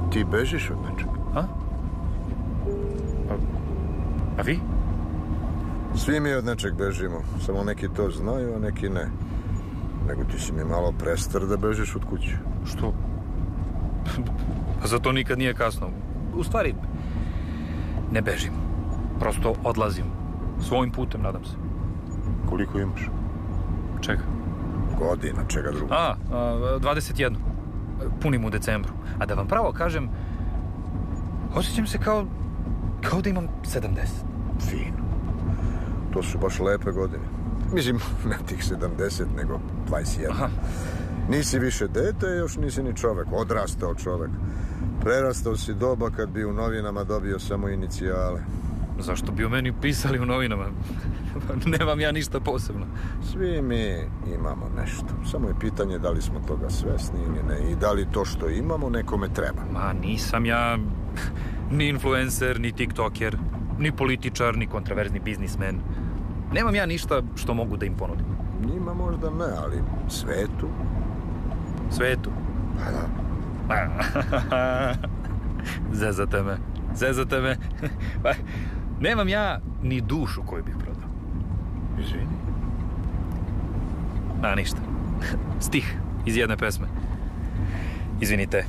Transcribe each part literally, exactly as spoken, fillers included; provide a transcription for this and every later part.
Ti bežiš od nečega. A? A, a vi? Svi mi od nečeg bežimo. Samo neki to znaju, a neki ne. Nego ti si mi malo prestar da bežiš od kuće. Što? Pa za to nikad nije kasno. U stvari, ne bežim. Prosto odlazim. Svojim putem, nadam se. Koliko imaš? Čega? Godina, čega drugo? A, a, dvadeset jednu. Punim u decembru. A da vam pravo kažem, osjećam se kao, kao da imam sedamdeset. Fino. To su baš lepe godine. Mislim, ne tih sedamdeset, nego dvadeset jedan. Aha. Nisi više dete, još nisi ni čovek. Odrastao čovek. Prerastao si doba kad bi u novinama dobio samo inicijale. Zašto bi o meni pisali u novinama? Nemam ja ništa posebno. Svi mi imamo nešto. Samo je pitanje da li smo toga svesni ili ne. I da li to što imamo nekome treba. Ma nisam ja ni influencer, ni tiktoker, ni političar, ni kontraverzni biznismen. Nemam ja ništa što mogu da im ponudim. Njima možda ne, ali svetu. Svetu? Pa da. Zezate me. Zezate me. Pa, nemam ja ni dušu koju bih prodao. Izvini. A, ništa. Stih iz jedne pesme. Izvinite.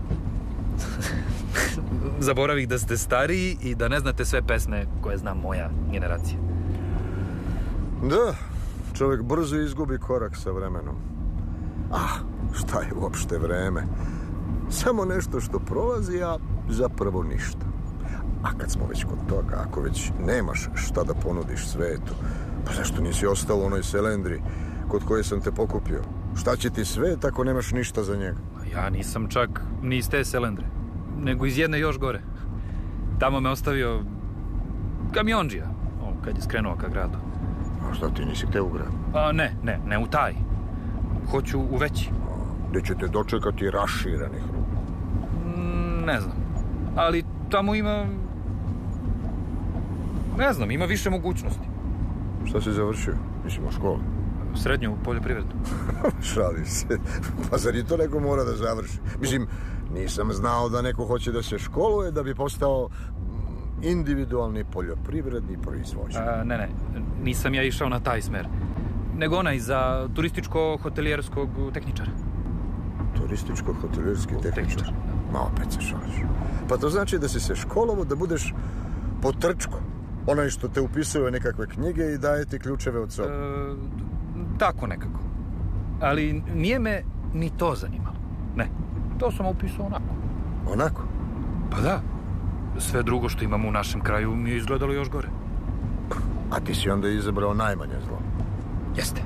Zaboravih da ste stariji i da ne znate sve pesme koje zna moja generacija. Da, čovjek brzo izgubi korak sa vremenom. Ah, šta je uopšte vreme? Samo nešto što prolazi, a zapravo ništa. A kad smo već kod toga, ako već nemaš šta da ponudiš svetu, pa zašto nisi ostao u onoj selendri kod koje sam te pokupio? Šta će ti svet ako nemaš ništa za njega? Ja nisam čak ni iz te selendre, nego iz jedne još gore. Tamo me ostavio kamiondžija, o, kad je skrenuo ka gradu. A šta ti nisi hteo u grad? A ne, ne, ne u taj. Hoću u veći. Gde će te dočekati raširanih ruku? Mm, ne znam. Ali tamo ima... Ne znam, ima više mogućnosti. Šta si završio? Mislim, u školu? Srednju poljoprivredu. Šalim se. Pa zar i to neko mora da završi? Mislim, nisam znao da neko hoće da se školuje da bi postao individualni poljoprivredni proizvođač. A, ne, ne, nisam ja išao na taj smer. Nego onaj za turističko-hotelijerskog tehničara. Turističko-hotelijerski tehničar? Ma opet se šališ. Pa to znači da si se školovo da budeš potrčko. Onaj što te upisuje nekakve knjige i daje ti ključeve od sobe. E, tako nekako. Ali nije me ni to zanimalo. Ne, to sam upisao onako. Onako? Pa da. Sve drugo što imamo u našem kraju mi je izgledalo još gore. A ti si onda izabrao najmanje zlo. Jeste.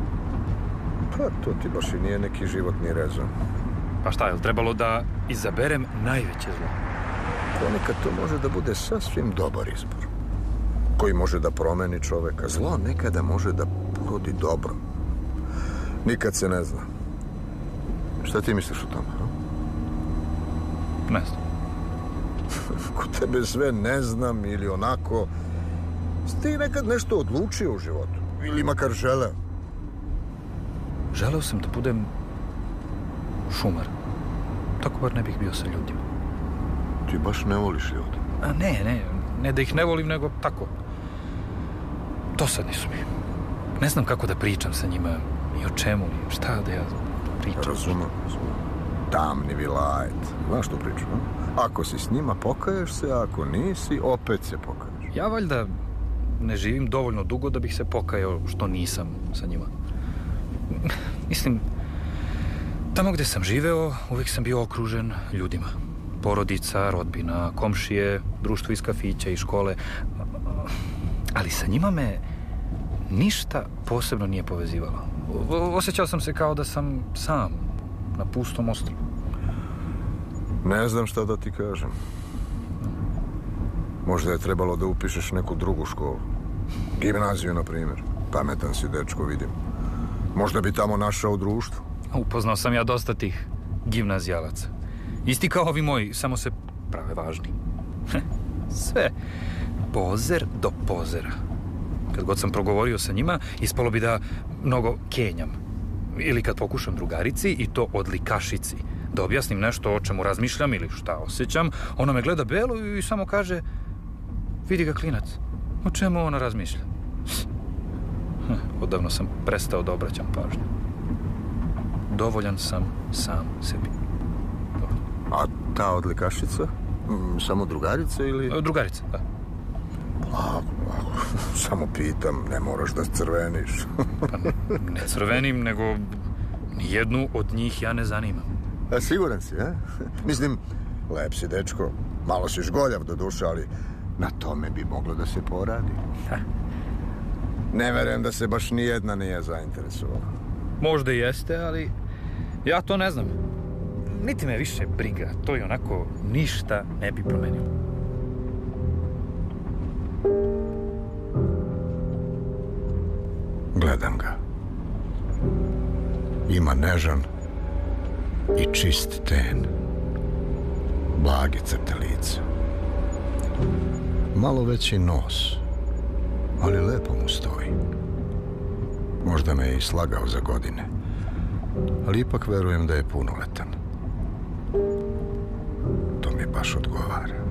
Pa to ti baš i nije neki životni rezon. Pa šta, je li trebalo da izaberem najveće zlo? Ponekad to može da bude sasvim dobar izbor. Koji može da promeni čoveka. Zlo nekada može da porodi dobro. Nikad se ne zna. Šta ti misliš o tome? No? Ne znam. Kod tebe sve ne znam ili onako. Ti nekad nešto odlučio u životu? Ili makar želeo? Želeo sam da budem šumar. Tako bar ne bih bio sa ljudima. Ti baš ne voliš ljudi? A ne, ne, ne da ih ne volim, nego tako. Dosadni su mi. Ne znam kako da pričam sa njima, ni o čemu, ni šta da ja pričam. Razumem, razumem. Tamni vilajet. Znaš tu priču, no? Ako si s njima, pokaješ se, a ako nisi, opet se pokaješ. Ja valjda ne živim dovoljno dugo da bih se pokajao što nisam sa njima. Mislim, tamo gde sam živeo, uvijek sam bio okružen ljudima. Porodica, rodbina, komšije, društvo iz kafića i škole. Ali sa njima me ništa posebno nije povezivalo. Osjećao sam se kao da sam sam na pustom ostrvu. Ne znam šta da ti kažem. Možda je trebalo da upišeš neku drugu školu. Gimnaziju, na primjer. Pametan si, dečko, vidim. Možda bi tamo našao društvo. Upoznao sam ja dosta tih gimnazijalaca. Isti kao ovi moji, samo se prave važni. Sve. Pozer do pozera. Kad god sam progovorio sa njima, ispalo bi da mnogo kenjam. Ili kad pokušam drugarici, i to odlikašici, da objasnim nešto o čemu razmišljam ili šta osjećam, ona me gleda belo i samo kaže: vidi ga klinac, o čemu ona razmišlja? Odavno sam prestao da obraćam pažnju. Dovoljan sam sam sebi. Dovoljan. A ta odlikašica? Mm, Samo drugarica ili... Drugarica, da. A, samo pitam, ne moraš da crveniš. Pa ne, ne crvenim, nego nijednu od njih ja ne zanimam. A siguran si, a? Mislim, lep si, dečko. Malo si žgoljav do duše, ali na tome bi moglo da se poradi. Ha. Ne verujem da se baš nijedna nije zainteresovala. Možda i jeste, ali ja to ne znam. Niti me više briga, to i onako ništa ne bi promenilo. Gledam ga. Ima nežan i čist ten. Blagi crte lica. Malo veći nos, ali lepo mu stoji. Možda me je i slagao za godine, ali ipak verujem da je punoletan. To mi baš odgovara.